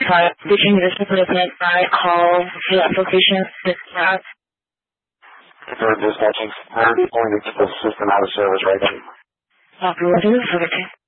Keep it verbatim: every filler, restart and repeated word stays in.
Sorry, reaching this equipment by call to application system. For dispatching, we're going to keep the system out of service right now. Operator,